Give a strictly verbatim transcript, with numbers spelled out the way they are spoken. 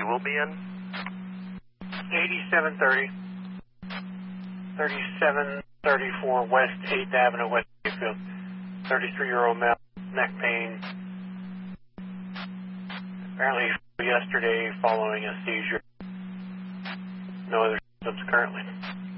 will be in? eighty-seven thirty, thirty-seven thirty-four West eighth Avenue, West Bayfield. thirty-three-year-old male, neck pain. Apparently yesterday following a seizure. No other symptoms currently.